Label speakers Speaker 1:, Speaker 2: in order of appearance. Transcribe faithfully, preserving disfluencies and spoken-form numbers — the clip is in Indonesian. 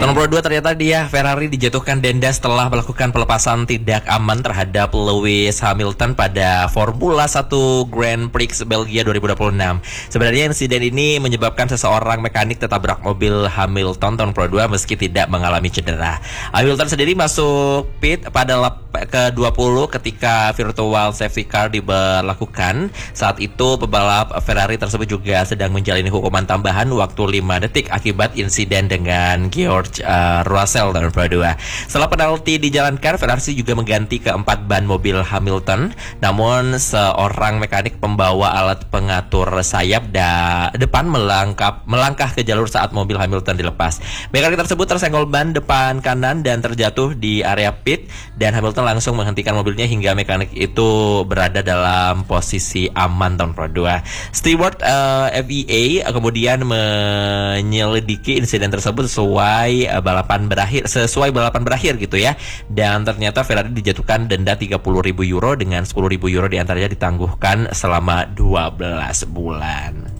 Speaker 1: Tahun nomor dua ternyata dia Ferrari dijatuhkan denda setelah melakukan pelepasan tidak aman terhadap Lewis Hamilton pada Formula satu Grand Prix Belgia dua ribu dua puluh enam. Sebenarnya insiden ini menyebabkan seseorang mekanik tertabrak mobil Hamilton tahun nomor dua meski tidak mengalami cedera. Hamilton sendiri masuk pit pada lap ke dua puluh ketika virtual safety car diberlakukan. Saat itu pebalap Ferrari tersebut juga sedang menjalani hukuman tambahan waktu lima detik akibat insiden dengan George uh, Russell tahun nomor dua. Setelah penalti dijalankan, Ferrari juga mengganti keempat ban mobil Hamilton. Namun seorang mekanik pembawa alat pengatur sayap da depan melangkah melangkah ke jalur saat mobil Hamilton dilepas. Mekanik tersebut tersenggol ban depan kanan dan terjatuh di area pit, dan Hamilton langsung menghentikan mobilnya hingga mekanik itu berada dalam posisi aman tahun nomor dua. Stewart uh, F I A kemudian menyelidiki insiden tersebut sesuai uh, balapan berakhir sesuai balapan berakhir gitu ya. Dan ternyata Ferrari dijatuhkan denda tiga puluh ribu euro dengan sepuluh ribu euro diantaranya ditangguhkan selama dua belas bulan.